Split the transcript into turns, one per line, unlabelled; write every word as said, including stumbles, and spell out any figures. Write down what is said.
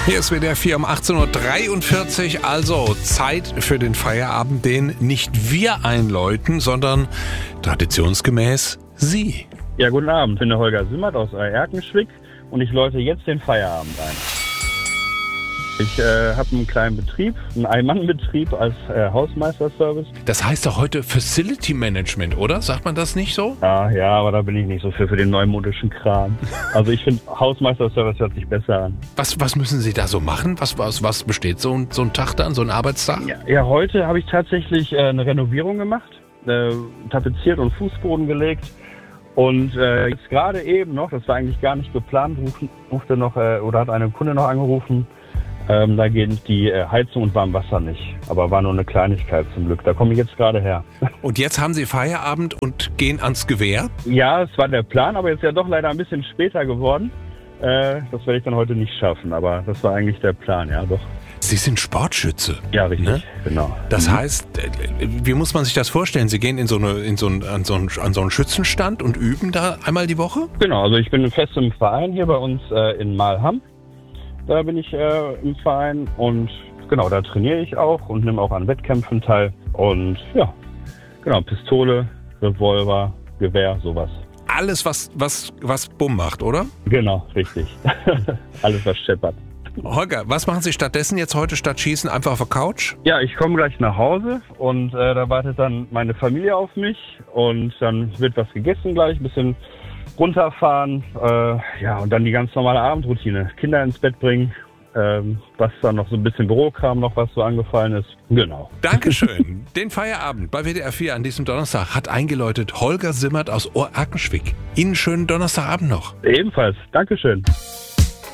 Hier ist W D R vier um achtzehn Uhr dreiundvierzig, also Zeit für den Feierabend, den nicht wir einläuten, sondern traditionsgemäß Sie.
Ja, guten Abend, ich bin der Holger Simmert aus Erkenschwick und ich läute jetzt den Feierabend ein. Ich äh, habe einen kleinen Betrieb, einen Ein-Mann-Betrieb als äh, Hausmeisterservice.
Das heißt doch heute Facility Management, oder? Sagt man das nicht so?
Ah, ja, aber da bin ich nicht so für, für den neumodischen Kram. Also ich finde, Hausmeisterservice hört sich besser an.
Was, was müssen Sie da so machen? Was, was, was besteht so ein, so ein Tag dann, so ein Arbeitstag?
Ja, ja heute habe ich tatsächlich äh, eine Renovierung gemacht, äh, tapeziert und Fußboden gelegt. Und äh, jetzt gerade eben noch, das war eigentlich gar nicht geplant, ruf, rufte noch äh, oder hat eine Kunde noch angerufen. Ähm, da geht die äh, Heizung und Warmwasser nicht. Aber war nur eine Kleinigkeit zum Glück. Da komme ich jetzt gerade her.
Und jetzt haben Sie Feierabend und gehen ans Gewehr?
Ja, es war der Plan, aber jetzt ja doch leider ein bisschen später geworden. Äh, das werde ich dann heute nicht schaffen. Aber das war eigentlich der Plan, ja doch.
Sie sind Sportschütze.
Ja, richtig, ne? Genau.
Das heißt, wie muss man sich das vorstellen? Sie gehen in so eine, in so ein, an, so einen, an so einen Schützenstand und üben da einmal die Woche?
Genau, also ich bin fest im Verein hier bei uns äh, in Malham. Da bin ich äh, im Verein und genau, da trainiere ich auch und nehme auch an Wettkämpfen teil. Und ja, genau, Pistole, Revolver, Gewehr, sowas.
Alles, was, was, was Bumm macht, oder?
Genau, richtig. Alles, was scheppert.
Holger, was machen Sie stattdessen jetzt heute statt Schießen? Einfach auf der Couch?
Ja, ich komme gleich nach Hause und äh, da wartet dann meine Familie auf mich und dann wird was gegessen gleich, ein bisschen runterfahren, äh, ja, und dann die ganz normale Abendroutine. Kinder ins Bett bringen, ähm, was dann noch so ein bisschen Bürokram noch, was so angefallen ist. Genau.
Dankeschön. Den Feierabend bei W D R vier an diesem Donnerstag hat eingeläutet Holger Simmert aus Erkenschwick. Ihnen schönen Donnerstagabend noch.
Ebenfalls. Dankeschön.